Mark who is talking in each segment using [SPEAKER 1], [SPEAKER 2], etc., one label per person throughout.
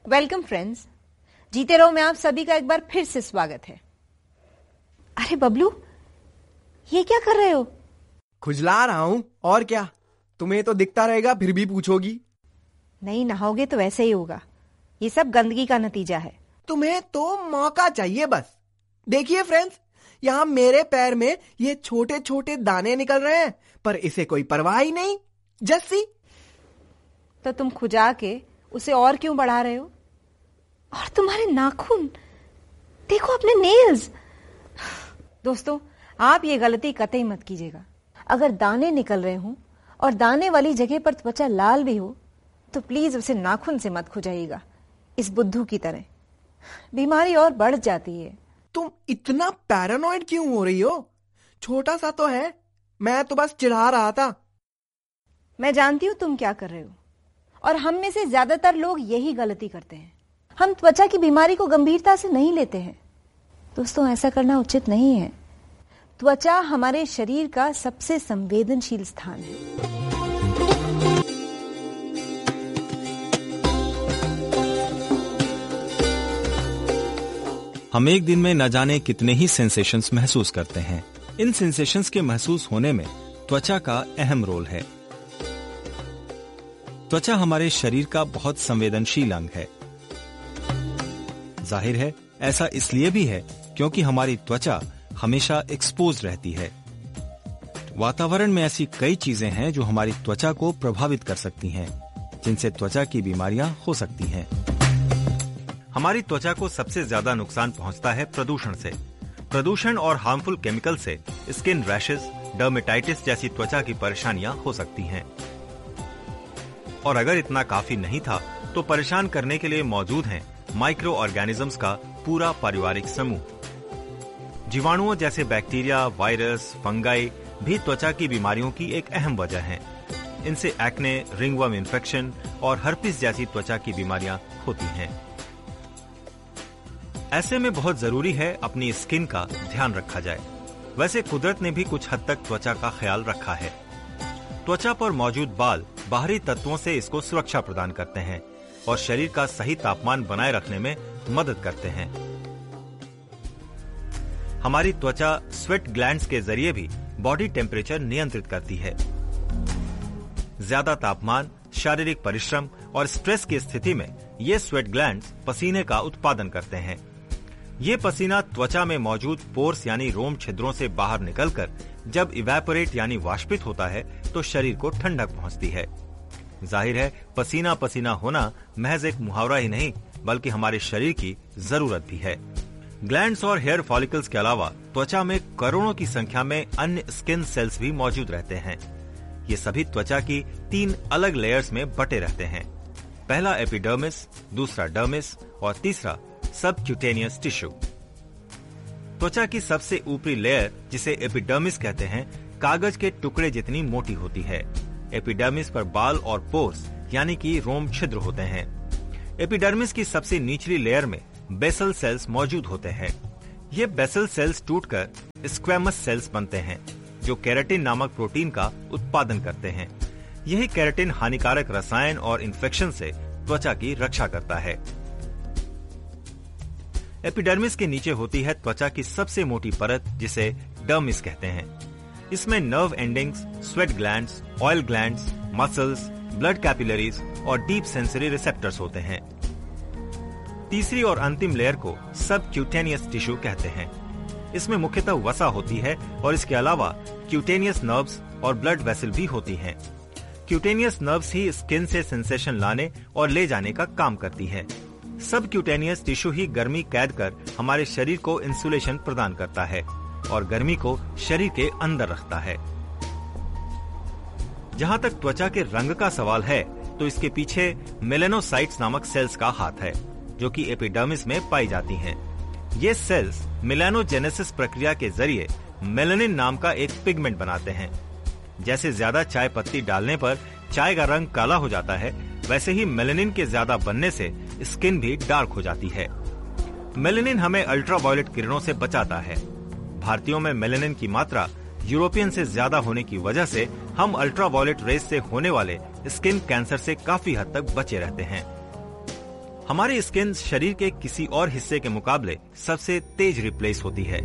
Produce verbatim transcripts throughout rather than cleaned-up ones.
[SPEAKER 1] Welcome friends, जीते रहो में आप सभी का एक बार फिर से स्वागत है। अरे बबलू, ये क्या कर रहे हो?
[SPEAKER 2] खुजला रहा हूँ, और क्या? तुम्हें तो दिखता रहेगा, फिर भी पूछोगी।
[SPEAKER 1] नहीं नहाओगे तो वैसे ही होगा। ये सब गंदगी का नतीजा है।
[SPEAKER 2] तुम्हें तो मौका चाहिए बस। देखिए फ्रेंड्स, यहाँ मेरे पैर में ये छोटे छोटे दाने निकल रहे हैं, पर इसे कोई परवाह ही नहीं। जस्सी,
[SPEAKER 1] तो तुम खुजा के उसे और क्यों बढ़ा रहे हो? और तुम्हारे नाखून देखो, अपने नेल्स। दोस्तों, आप ये गलती कतई मत कीजिएगा। अगर दाने निकल रहे हों और दाने वाली जगह पर त्वचा लाल भी हो तो प्लीज उसे नाखून से मत खुजाइएगा, इस बुद्धू की तरह। बीमारी और बढ़ जाती है।
[SPEAKER 2] तुम इतना पैरानॉइड क्यों हो रही हो? छोटा सा तो है, मैं तो बस चिढ़ा रहा था।
[SPEAKER 1] मैं जानती हूं तुम क्या कर रहे हो, और हम में से ज्यादातर लोग यही गलती करते हैं। हम त्वचा की बीमारी को गंभीरता से नहीं लेते हैं। दोस्तों, ऐसा करना उचित नहीं है। त्वचा हमारे शरीर का सबसे संवेदनशील स्थान है।
[SPEAKER 3] हम एक दिन में न जाने कितने ही सेंसेशंस महसूस करते हैं। इन सेंसेशंस के महसूस होने में त्वचा का अहम रोल है। त्वचा हमारे शरीर का बहुत संवेदनशील अंग है। जाहिर है, ऐसा इसलिए भी है क्योंकि हमारी त्वचा हमेशा एक्सपोज रहती है। वातावरण में ऐसी कई चीजें हैं जो हमारी त्वचा को प्रभावित कर सकती हैं, जिनसे त्वचा की बीमारियां हो सकती हैं। हमारी त्वचा को सबसे ज्यादा नुकसान पहुंचता है प्रदूषण से। प्रदूषण और हार्मफुल केमिकल से स्किन रैशेस, डर्मेटाइटिस जैसी त्वचा की परेशानियां हो सकती हैं। और अगर इतना काफी नहीं था तो परेशान करने के लिए मौजूद हैं माइक्रो ऑर्गेनिजम्स का पूरा पारिवारिक समूह। जीवाणुओं जैसे बैक्टीरिया, वायरस, फंगाई भी त्वचा की बीमारियों की एक अहम वजह हैं। इनसे एक्ने, रिंगवर्म इन्फेक्शन और हर्पिस जैसी त्वचा की बीमारियां होती हैं। ऐसे में बहुत जरूरी है अपनी स्किन का ध्यान रखा जाए। वैसे कुदरत ने भी कुछ हद तक त्वचा का ख्याल रखा है। त्वचा पर मौजूद बाल बाहरी तत्वों से इसको सुरक्षा प्रदान करते हैं और शरीर का सही तापमान बनाए रखने में मदद करते हैं। हमारी त्वचा स्वेट ग्लैंड्स के जरिए भी बॉडी टेम्परेचर नियंत्रित करती है। ज्यादा तापमान, शारीरिक परिश्रम और स्ट्रेस की स्थिति में ये स्वेट ग्लैंड्स पसीने का उत्पादन करते हैं। ये पसीना त्वचा में मौजूद पोर्स यानी रोम छिद्रों से बाहर निकलकर जब इवेपोरेट यानी वाष्पित होता है तो शरीर को ठंडक पहुंचती है। जाहिर है, पसीना पसीना होना महज एक मुहावरा ही नहीं बल्कि हमारे शरीर की जरूरत भी है। ग्लैंड्स और हेयर फॉलिकल्स के अलावा त्वचा में करोड़ों की संख्या में अन्य स्किन सेल्स भी मौजूद रहते हैं। ये सभी त्वचा की तीन अलग लेयर्स में बटे रहते हैं। पहला एपिडर्मिस, दूसरा डर्मिस और तीसरा सबक्यूटेनियस टिश्यू। त्वचा की सबसे ऊपरी लेयर, जिसे एपिडर्मिस कहते हैं, कागज के टुकड़े जितनी मोटी होती है। एपिडर्मिस पर बाल और पोर्स यानी कि रोम छिद्र होते हैं। एपिडर्मिस की सबसे निचली लेयर में बेसल सेल्स मौजूद होते हैं। ये बेसल सेल्स टूटकर स्क्वैमस सेल्स बनते हैं जो केराटिन नामक प्रोटीन का उत्पादन करते हैं। यही केराटिन हानिकारक रसायन और इन्फेक्शन से त्वचा की रक्षा करता है। एपिडर्मिस के नीचे होती है त्वचा की सबसे मोटी परत, जिसे डर्मिस कहते हैं। इसमें nerve endings, sweat glands, oil glands, muscles, blood capillaries और डीप सेंसरी रिसेप्टर्स होते हैं। तीसरी और अंतिम लेयर को सबक्यूटेनियस टिश्यू कहते हैं। इसमें मुख्यतः वसा होती है और इसके अलावा क्यूटेनियस नर्व्स और ब्लड वेसल भी होती हैं। क्यूटेनियस नर्व्स ही स्किन से सेंसेशन लाने और ले जाने का काम करती है। सबक्यूटेनियस टिश्यू ही गर्मी कैद कर हमारे शरीर को इंसुलेशन प्रदान करता है और गर्मी को शरीर के अंदर रखता है। जहाँ तक त्वचा के रंग का सवाल है तो इसके पीछे मेलेनोसाइट्स नामक सेल्स का हाथ है, जो कि एपिडर्मिस में पाई जाती हैं। ये सेल्स मेलानोजेनेसिस प्रक्रिया के जरिए मेलानिन नाम का एक पिगमेंट बनाते हैं। जैसे ज्यादा चाय पत्ती डालने पर चाय का रंग काला हो जाता है, वैसे ही मेलानिन के ज्यादा बनने से स्किन भी डार्क हो जाती है। मेलानिन हमें अल्ट्रावायलेट किरणों से बचाता है। भारतीयों में मेलानिन की मात्रा यूरोपियन से ज्यादा होने की वजह से हम अल्ट्रावायलेट रेज से होने वाले स्किन कैंसर से काफी हद तक बचे रहते हैं। हमारी स्किन शरीर के किसी और हिस्से के मुकाबले सबसे तेज रिप्लेस होती है।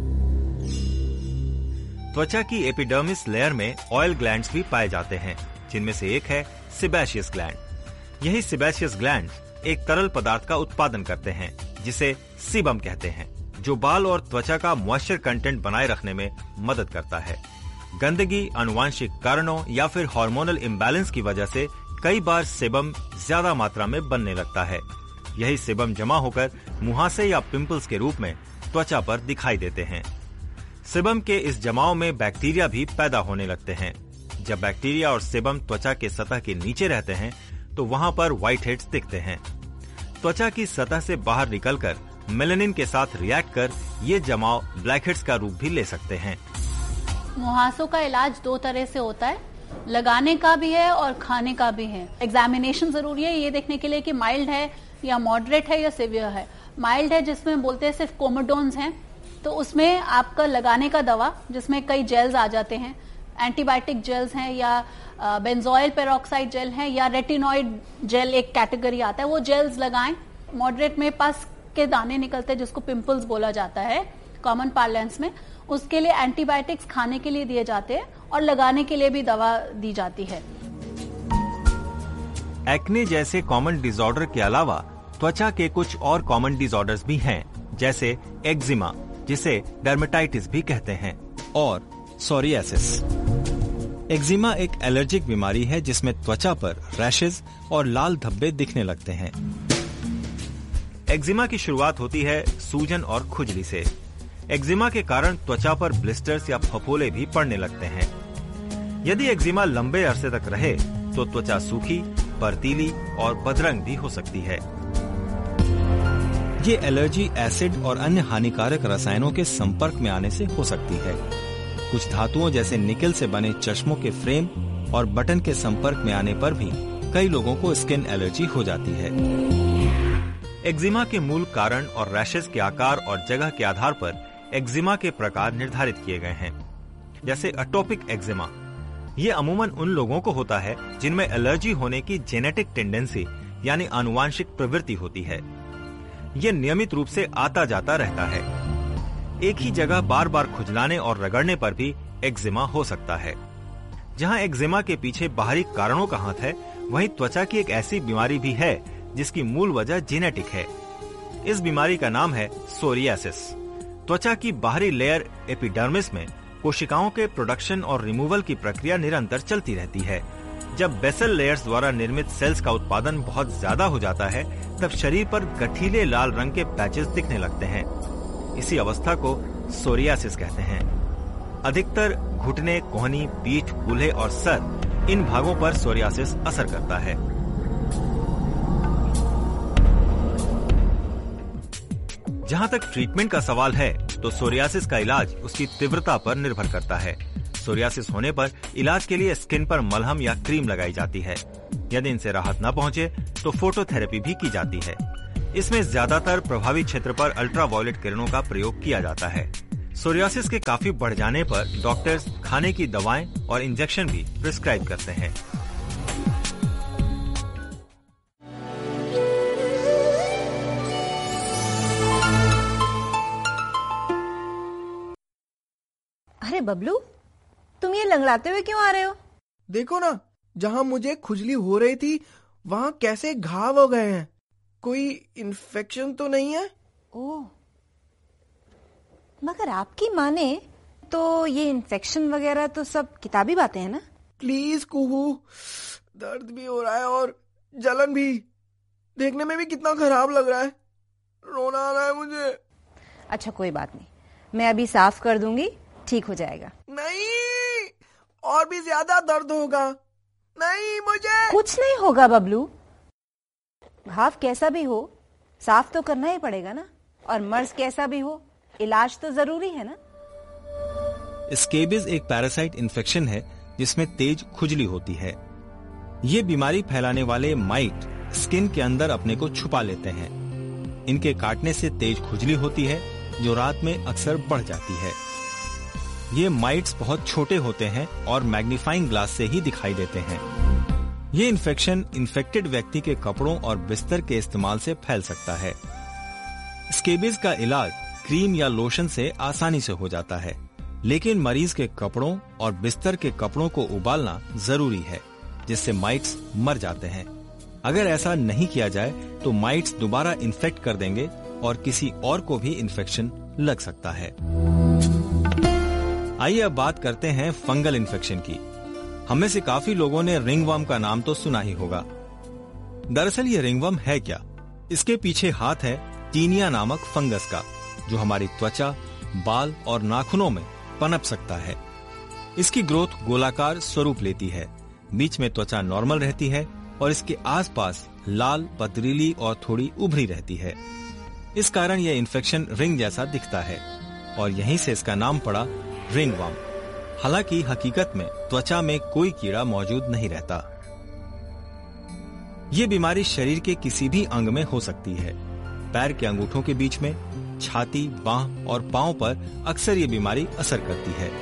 [SPEAKER 3] त्वचा की एपिडर्मिस लेयर में ऑयल ग्लैंड्स भी पाए जाते हैं, जिनमें से एक है सिबेशियस ग्लैंड। यही सिबेशियस ग्लैंड एक तरल पदार्थ का उत्पादन करते हैं जिसे सीबम कहते हैं, जो बाल और त्वचा का मॉइस्चर कंटेंट बनाए रखने में मदद करता है। गंदगी, आनुवांशिक कारणों या फिर हार्मोनल इम्बैलेंस की वजह से कई बार सेबम ज्यादा मात्रा में बनने लगता है। यही सेबम जमा होकर मुहासे या पिंपल्स के रूप में त्वचा पर दिखाई देते हैं। सेबम के इस जमाव में बैक्टीरिया भी पैदा होने लगते हैं। जब बैक्टीरिया और सेबम त्वचा के सतह के नीचे रहते हैं तो वहाँ पर व्हाइट हेड्स दिखते हैं। त्वचा की सतह से बाहर निकलकर मेलानिन के साथ रिएक्ट कर ये जमाव ब्लैक हेड्स का रूप भी ले सकते हैं।
[SPEAKER 4] मुहासों का इलाज दो तरह से होता है, लगाने का भी है और खाने का भी है। एग्जामिनेशन जरूरी है ये देखने के लिए कि माइल्ड है या मॉडरेट है या सिवियर है। माइल्ड है जिसमें बोलते हैं सिर्फ कोमोडोन्स हैं, तो उसमें आपका लगाने का दवा जिसमें कई जेल्स आ जाते हैं, एंटीबायोटिक जेल्स हैं या बेंजोइल पेरोक्साइड जेल हैं या रेटिनॉइड जेल एक कैटेगरी आता है, वो जेल्स लगाएं। मॉडरेट में पस के दाने निकलते हैं जिसको पिंपल्स बोला जाता है कॉमन पार्लेंस में, उसके लिए एंटीबायोटिक्स खाने के लिए दिए जाते हैं और लगाने के लिए भी दवा दी जाती है।
[SPEAKER 3] एक्ने जैसे कॉमन डिसऑर्डर के अलावा त्वचा के कुछ और कॉमन डिसऑर्डर्स भी हैं, जैसे एक्जिमा जिसे डर्मेटाइटिस भी कहते हैं और सोरियासिस। एक्जिमा एक एलर्जिक बीमारी है जिसमें त्वचा पर रैशेज और लाल धब्बे दिखने लगते हैं। एक्जिमा की शुरुआत होती है सूजन और खुजली से। एक्जिमा के कारण त्वचा पर ब्लिस्टर्स या फफोले भी पड़ने लगते हैं। यदि एक्जिमा लंबे अरसे तक रहे तो त्वचा सूखी, बर्तीली और बदरंग भी हो सकती है। ये एलर्जी एसिड और अन्य हानिकारक रसायनों के संपर्क में आने से हो सकती है। कुछ धातुओं जैसे निकेल से बने चश्मों के फ्रेम और बटन के संपर्क में आने पर भी कई लोगों को स्किन एलर्जी हो जाती है। एक्जिमा के मूल कारण और रैशेज के आकार और जगह के आधार पर एक्जिमा के प्रकार निर्धारित किए गए हैं। जैसे एटोपिक एक्जिमा, ये अमूमन उन लोगों को होता है जिनमें एलर्जी होने की जेनेटिक टेंडेंसी यानी आनुवांशिक प्रवृत्ति होती है। ये नियमित रूप से आता जाता रहता है। एक ही जगह बार बार खुजलाने और रगड़ने पर भी एक्जिमा हो सकता है। जहाँ एक्जिमा के पीछे बाहरी कारणों का हाथ है, वहीं त्वचा की एक ऐसी बीमारी भी है जिसकी मूल वजह जेनेटिक है। इस बीमारी का नाम है सोरियासिस। त्वचा की बाहरी लेयर एपिडर्मिस में कोशिकाओं के प्रोडक्शन और रिमूवल की प्रक्रिया निरंतर चलती रहती है। जब बेसल लेयर्स द्वारा निर्मित सेल्स का उत्पादन बहुत ज्यादा हो जाता है, तब शरीर पर गठीले लाल रंग के पैचेस दिखने लगते हैं। इसी अवस्था को सोरियासिस कहते हैं। अधिकतर घुटने, कोहनी, पीठ, कूल्हे और सर, इन भागों पर सोरियासिस असर करता है। जहाँ तक ट्रीटमेंट का सवाल है, तो सोरियासिस का इलाज उसकी तीव्रता पर निर्भर करता है। सोरियासिस होने पर इलाज के लिए स्किन पर मलहम या क्रीम लगाई जाती है। यदि इनसे राहत न पहुँचे तो फोटोथेरेपी भी की जाती है। इसमें ज्यादातर प्रभावित क्षेत्र पर अल्ट्रावायलेट किरणों का प्रयोग किया जाता है। सोरियासिस के काफी बढ़ जाने पर डॉक्टर्स खाने की दवाएं और इंजेक्शन भी प्रिस्क्राइब करते हैं।
[SPEAKER 1] अरे बबलू, तुम ये लंगड़ाते हुए क्यों आ रहे हो?
[SPEAKER 2] देखो ना, जहाँ मुझे खुजली हो रही थी वहाँ कैसे घाव हो गए हैं। कोई इन्फेक्शन तो नहीं है?
[SPEAKER 1] ओह, मगर आपकी माने तो ये इन्फेक्शन वगैरह तो सब किताबी बातें हैं ना।
[SPEAKER 2] प्लीज कुहू, दर्द भी हो रहा है और जलन भी। देखने में भी कितना खराब लग रहा है। रोना आ रहा है मुझे।
[SPEAKER 1] अच्छा कोई बात नहीं, मैं अभी साफ कर दूंगी, ठीक हो जाएगा।
[SPEAKER 2] नहीं, और भी ज्यादा दर्द होगा। नहीं, मुझे
[SPEAKER 1] कुछ नहीं होगा बबलू। घाव कैसा भी हो साफ तो करना ही पड़ेगा ना, और मर्ज कैसा भी हो इलाज तो जरूरी है ना।
[SPEAKER 3] स्केबिज एक पैरासाइट इन्फेक्शन है जिसमें तेज खुजली होती है। ये बीमारी फैलाने वाले माइट स्किन के अंदर अपने को छुपा लेते हैं। इनके काटने से तेज खुजली होती है जो रात में अक्सर बढ़ जाती है। ये माइट्स बहुत छोटे होते हैं और मैग्नीफाइंग ग्लास से ही दिखाई देते हैं। ये इन्फेक्शन इन्फेक्टेड व्यक्ति के कपड़ों और बिस्तर के इस्तेमाल से फैल सकता है। स्केबीज का इलाज क्रीम या लोशन से आसानी से हो जाता है, लेकिन मरीज के कपड़ों और बिस्तर के कपड़ों को उबालना जरूरी है, जिससे माइट्स मर जाते हैं। अगर ऐसा नहीं किया जाए तो माइट्स दोबारा इन्फेक्ट कर देंगे और किसी और को भी इन्फेक्शन लग सकता है। आइए अब बात करते हैं फंगल इन्फेक्शन की। हमें से काफी लोगों ने रिंगवर्म का नाम तो सुना ही होगा। दरअसल ये रिंगवर्म है क्या? इसके पीछे हाथ है टीनिया नामक फंगस का, जो हमारी त्वचा, बाल और नाखूनों में पनप सकता है। इसकी ग्रोथ गोलाकार स्वरूप लेती है, बीच में त्वचा नॉर्मल रहती है और इसके आसपास लाल, पथरीली और थोड़ी उभरी रहती है। इस कारण यह इन्फेक्शन रिंग जैसा दिखता है और यहीं से इसका नाम पड़ा रिंगवर्म। हालांकि हकीकत में त्वचा में कोई कीड़ा मौजूद नहीं रहता। ये बीमारी शरीर के किसी भी अंग में हो सकती है। पैर के अंगूठों के बीच में, छाती, बाह और पांव पर अक्सर ये बीमारी असर करती है।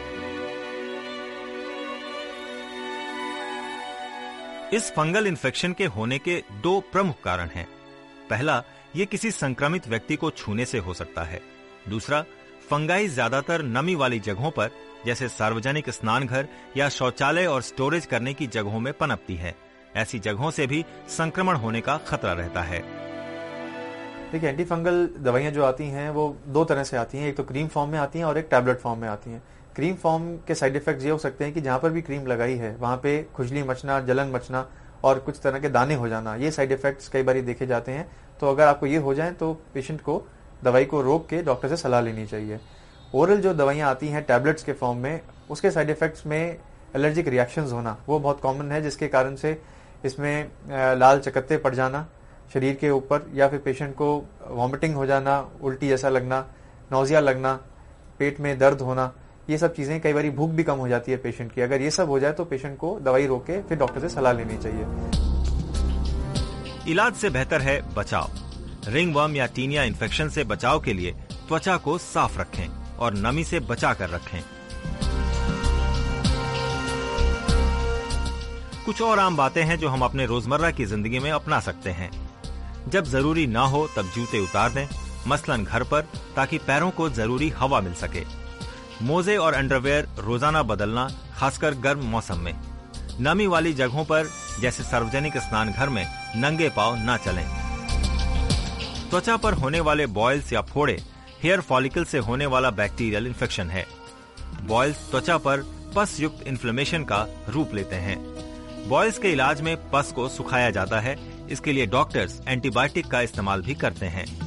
[SPEAKER 3] इस फंगल इन्फेक्शन के होने के दो प्रमुख कारण हैं। पहला, ये किसी संक्रमित व्यक्ति को छूने से हो सकता है। दूसरा, फंगाई ज्यादातर नमी वाली जगहों पर, जैसे सार्वजनिक स्नानघर या शौचालय और स्टोरेज करने की जगहों में पनपती है। ऐसी जगहों से भी संक्रमण होने का खतरा रहता है।
[SPEAKER 5] देखिए, एंटी फंगल दवाइयां जो आती हैं वो दो तरह से आती हैं। एक तो क्रीम फॉर्म में आती हैं और एक टैबलेट फॉर्म में आती हैं। क्रीम फॉर्म के साइड इफेक्ट्स ये हो सकते हैं कि जहां पर भी क्रीम लगाई है वहां पे खुजली मचना, जलन मचना और कुछ तरह के दाने हो जाना, ये साइड इफेक्ट्स कई बार देखे जाते हैं। तो अगर आपको ये हो जाए तो पेशेंट को दवाई को रोक के डॉक्टर से सलाह लेनी चाहिए। ओरल जो दवाइयां आती हैं टैबलेट्स के फॉर्म में, उसके साइड इफेक्ट्स में एलर्जिक रिएक्शंस होना वो बहुत कॉमन है, जिसके कारण से इसमें लाल चकत्ते पड़ जाना शरीर के ऊपर, या फिर पेशेंट को वॉमिटिंग हो जाना, उल्टी जैसा लगना, नौजिया लगना, पेट में दर्द होना, ये सब चीजें, कई बार भूख भी कम हो जाती है पेशेंट की। अगर ये सब हो जाए तो पेशेंट को दवाई रोक के फिर डॉक्टर से सलाह लेनी चाहिए।
[SPEAKER 3] इलाज से बेहतर है बचाव। रिंगवर्म या टीनिया इन्फेक्शन से बचाव के लिए त्वचा को साफ रखें और नमी से बचा कर रखें। कुछ और आम बातें हैं जो हम अपने रोजमर्रा की जिंदगी में अपना सकते हैं। जब जरूरी ना हो तब जूते उतार दें, मसलन घर पर, ताकि पैरों को जरूरी हवा मिल सके। मोजे और अंडरवेयर रोजाना बदलना, खासकर गर्म मौसम में। नमी वाली जगहों पर, जैसे सार्वजनिक स्नानघर में, नंगे पांव न चलें। त्वचा पर होने वाले बॉयल्स या फोड़े हेयर फॉलिकल से होने वाला बैक्टीरियल इन्फेक्शन है। बॉयल्स त्वचा पर पस युक्त इन्फ्लेमेशन का रूप लेते हैं। बॉयल्स के इलाज में पस को सुखाया जाता है। इसके लिए डॉक्टर्स एंटीबायोटिक का इस्तेमाल भी करते हैं।